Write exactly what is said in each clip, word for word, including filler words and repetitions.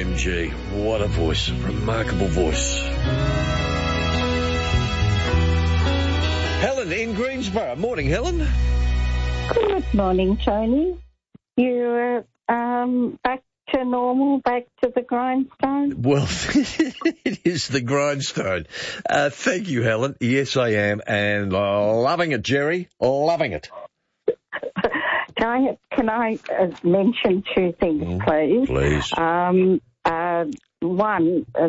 M G. What a voice. Remarkable voice. Helen in Greensborough. Morning, Helen. Good morning, Tony. You're um, back to normal, back to the grindstone? Well, it is the grindstone. Uh, thank you, Helen. Yes, I am, and loving it, Jerry. Loving it. Can I, can I uh, mention two things, mm, please? Please. Um, uh, one, uh,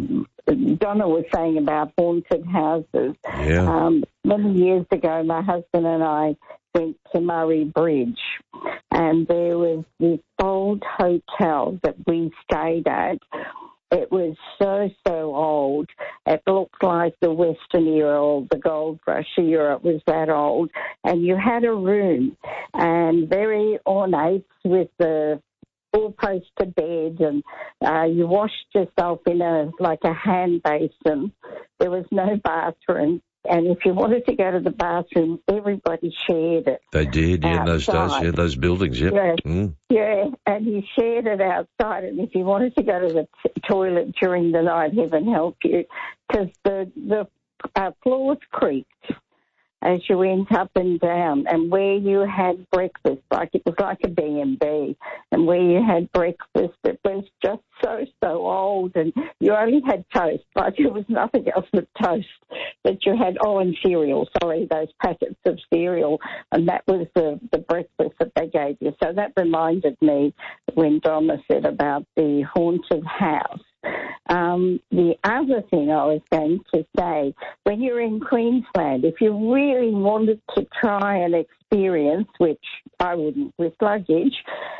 Donna was saying about haunted houses. Yeah. Um, many years ago, my husband and I went to Murray Bridge, and there was this old hotel that we stayed at. It was so, so old. It looked like the Western era or the Gold Rush era. It was that old. And you had a room, and very ornate with the four-poster bed, and uh, you washed yourself in a like a hand basin. There was no bathroom. And if you wanted to go to the bathroom, everybody shared it. They did, yeah, in those days, yeah, those buildings, yep. Yeah. Mm. Yeah, and you shared it outside. And if you wanted to go to the t- toilet during the night, heaven help you, because the, the uh, floors creaked as you went up and down, and where you had breakfast, like it was like a B and B, and where you had breakfast, it was just so, so old, and you only had toast, like there was nothing else but toast that you had, oh, and cereal, sorry, those packets of cereal, and that was the, the breakfast that they gave you. So that reminded me when Donna said about the haunted house. Um, the other thing I was going to say, when you're in Queensland, if you really wanted to try an experience, which I wouldn't with luggage,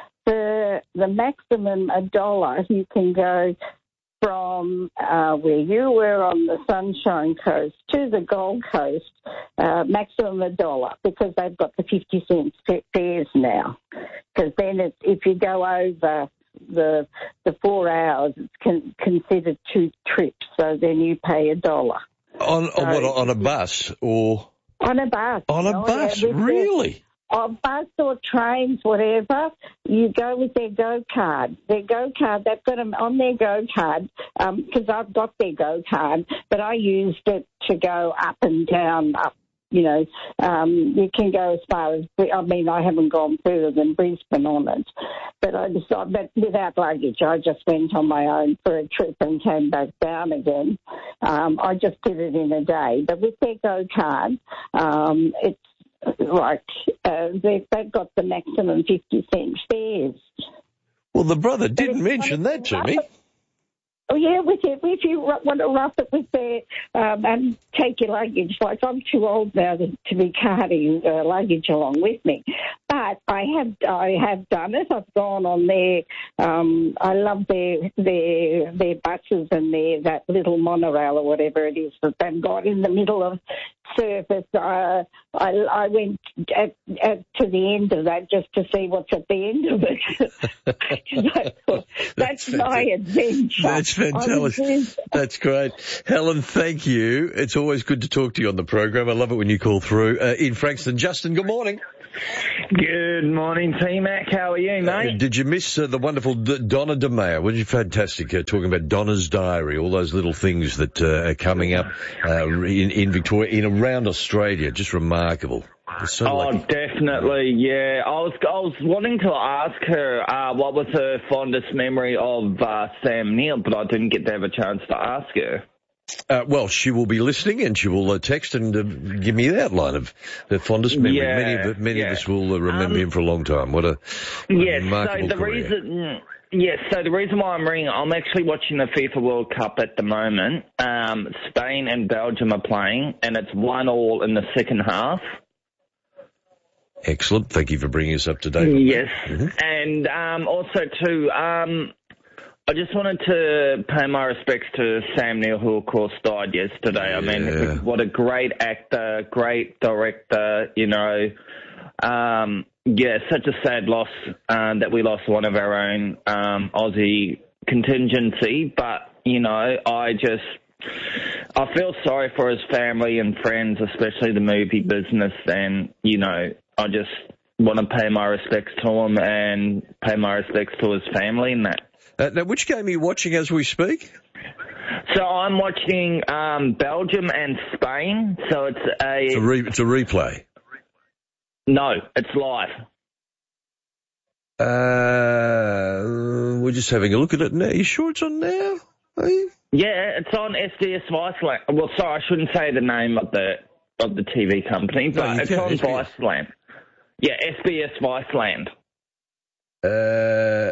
the the maximum a dollar, you can go from uh, where you were on the Sunshine Coast to the Gold Coast, uh, maximum a dollar, because they've got the fifty cent fares now. Because then it, if you go over the the four hours, it's con- considered two trips, so then you pay a dollar. On, so, on what, on a bus or? On a bus. On a no, bus, yeah, really? On bus or trains, whatever, you go with their Go card. Their Go card, they've got them on their Go card, because um, I've got their Go card, but I used it to go up and down, up. You know, um, you can go as far as, I mean, I haven't gone further than Brisbane on it, but I decided, but without luggage, I just went on my own for a trip and came back down again. Um, I just did it in a day, but with their Go card, um, it's like uh, they've, they've got the maximum fifty cent fares. Well, the brother didn't mention that to me. Oh, yeah, with it, if you want to rough it with their, um, and take your luggage, like I'm too old now to, to be carting uh, luggage along with me. But I have I have done it. I've gone on their, um, I love their their their buses and their that little monorail or whatever it is that they've got in the middle of surface. Uh, I, I went at, at, to the end of that just to see what's at the end of it. thought, that's that's my adventure. That's fantastic. That's great. Helen, thank you. It's always good to talk to you on the program. I love it when you call through. Uh, in Frankston, Justin, good morning. Good morning, T-Mac. How are you, mate? Uh, did you miss uh, the wonderful D- Donna DeMeo? Wasn't you fantastic uh, talking about Donna's Diary, all those little things that uh, are coming up uh, in, in Victoria, in around Australia? Just remarkable. So oh, lucky. Definitely, yeah. I was I was wanting to ask her uh, what was her fondest memory of uh, Sam Neill, but I didn't get to have a chance to ask her. Uh, well, she will be listening, and she will uh, text and uh, give me the outline of her fondest memory. Yeah, many of many yeah. of us will uh, remember um, him for a long time. What a, what yes, a remarkable so the career. reason. Yes, so the reason why I'm ringing, I'm actually watching the FIFA World Cup at the moment. Um, Spain and Belgium are playing, and it's one all in the second half. Excellent. Thank you for bringing us up to date. Yes, mm-hmm. and um, also too, um, I just wanted to pay my respects to Sam Neill, who of course died yesterday. Yeah. I mean, what a great actor, great director, you know. Um, yeah, such a sad loss uh, that we lost one of our own um, Aussie contingency. But, you know, I just, I feel sorry for his family and friends, especially the movie business. And, you know, I just want to pay my respects to him and pay my respects to his family and that. Uh, now, which game are you watching as we speak? So I'm watching um, Belgium and Spain. So it's a... It's a, re- it's a replay. No, it's live. Uh, we're just having a look at it now. Are you sure it's on now? Are you? Yeah, it's on S B S Viceland. Well, sorry, I shouldn't say the name of the of the T V company, but no, it's can, on S B S. Viceland. Yeah, S B S Viceland. Uh,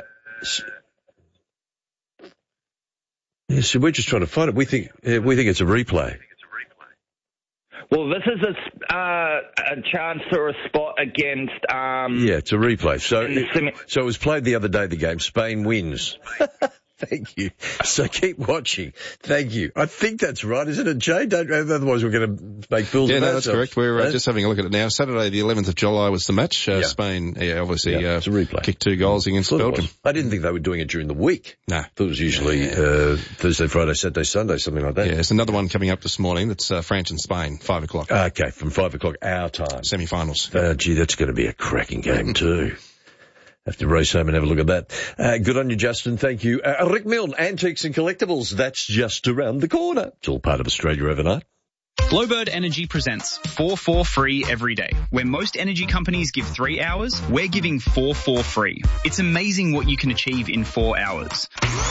yeah, so we're just trying to find it. We think uh, we think it's a replay. Well, this is a, uh, a chance for a spot against... Um, yeah, it's a replay. So it, semi- so it was played the other day, the game. Spain wins. Thank you. So keep watching. Thank you. I think that's right, isn't it, Jay? Don't, otherwise we're going to make fools yeah, of no, ourselves. that's correct. We're uh, just having a look at it now. Saturday, the eleventh of July was the match. Uh, yeah. Spain, yeah, obviously, yeah, uh, it's a replay. kicked two goals against Belgium. I didn't think they were doing it during the week. No. I thought it was usually yeah. uh, Thursday, Friday, Saturday, Sunday, something like that. Yeah, there's another one coming up this morning. That's uh, France and Spain, five o'clock. Okay, from five o'clock our time. Semi-finals. Uh, gee, that's going to be a cracking game too. Have to race home and have a look at that. Uh, good on you, Justin. Thank you. Uh, Rick Milne, Antiques and Collectibles. That's just around the corner. It's all part of Australia Overnight. Glowbird Energy presents four four free every day. Where most energy companies give three hours, we're giving four four free. It's amazing what you can achieve in four hours.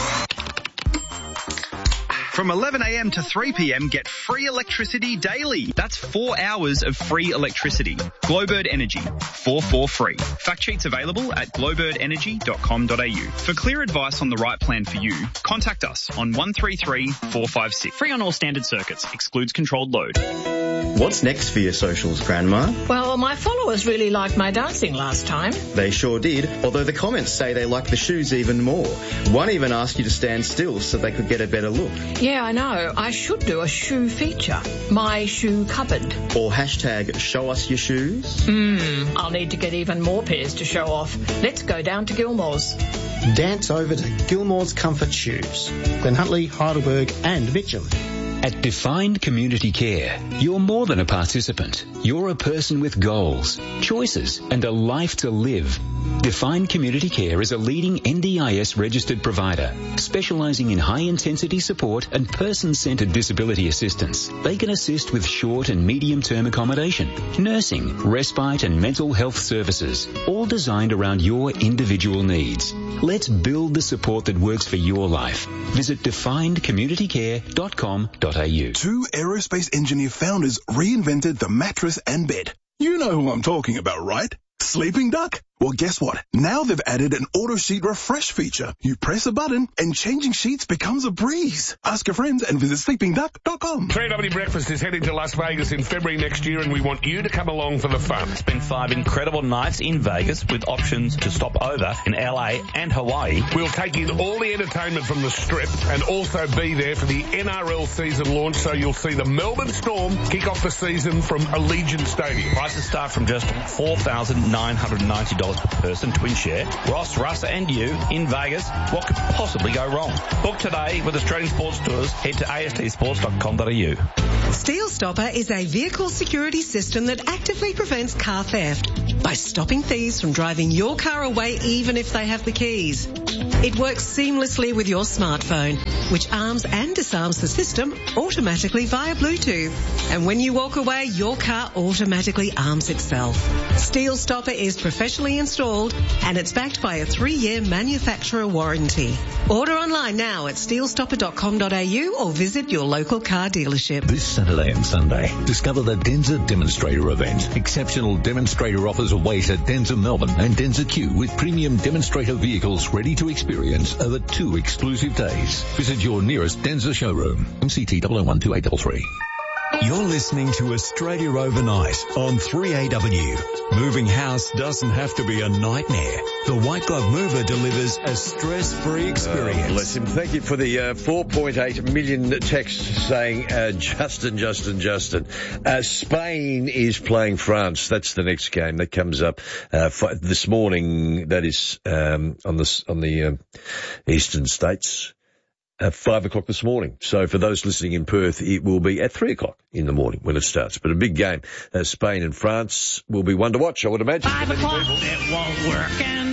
From eleven a.m. to three p.m, get free electricity daily. That's four hours of free electricity. Glowbird Energy, four four free. Fact sheets available at glowbird energy dot com dot a u. For clear advice on the right plan for you, contact us on one three three, four five six. Free on all standard circuits. Excludes controlled load. What's next for your socials, Grandma? Well, my followers really liked my dancing last time. They sure did, although the comments say they like the shoes even more. One even asked you to stand still so they could get a better look. Yeah, I know. I should do a shoe feature. My shoe cupboard. Or hashtag show us your shoes. Hmm, I'll need to get even more pairs to show off. Let's go down to Gilmore's. Dance over to Gilmore's Comfort Shoes. Glen Huntly, Heidelberg and Mitchell. At Defined Community Care, you're more than a participant. You're a person with goals, choices, and a life to live. Defined Community Care is a leading N D I S registered provider, specialising in high-intensity support and person-centred disability assistance. They can assist with short and medium-term accommodation, nursing, respite and mental health services, all designed around your individual needs. Let's build the support that works for your life. Visit defined community care dot com dot a u. Two aerospace engineer founders reinvented the mattress and bed. You know who I'm talking about, right? Sleeping Duck? Well, guess what? Now they've added an auto sheet refresh feature. You press a button and changing sheets becomes a breeze. Ask your friends and visit sleeping duck dot com. three W Breakfast is heading to Las Vegas in February next year, and we want you to come along for the fun. Spend five incredible nights in Vegas with options to stop over in L A and Hawaii. We'll take in all the entertainment from the Strip and also be there for the N R L season launch, so you'll see the Melbourne Storm kick off the season from Allegiant Stadium. Prices start from just four thousand nine hundred ninety dollars per person, twin share. Ross, Russ and you in Vegas. What could possibly go wrong? Book today with Australian Sports Tours. Head to a s t sports dot com dot a u. Steel Stopper is a vehicle security system that actively prevents car theft by stopping thieves from driving your car away even if they have the keys. It works seamlessly with your smartphone, which arms and disarms the system automatically via Bluetooth. And when you walk away, your car automatically arms itself. Steel Stopper is professionally installed and it's backed by a three-year manufacturer warranty. Order online now at steel stopper dot com dot a u or visit your local car dealership. This Saturday and Sunday, discover the Denza Demonstrator event. Exceptional demonstrator offers await at Denza Melbourne and Denza Q with premium demonstrator vehicles ready to experience over two exclusive days. Visit your nearest Denza showroom. M C T zero zero one two eight three three. You're listening to Australia Overnight on three A W. Moving house doesn't have to be a nightmare. The White Glove Mover delivers a stress-free experience. Uh, bless him. Thank you for the uh, four point eight million texts saying, uh, Justin, Justin, Justin. Uh, Spain is playing France. That's the next game that comes up uh, for this morning. That is um, on the, on the uh, eastern states. At five o'clock this morning. So for those listening in Perth, it will be at three o'clock in the morning when it starts. But a big game. Uh, Spain and France will be one to watch, I would imagine. Five o'clock, it won't work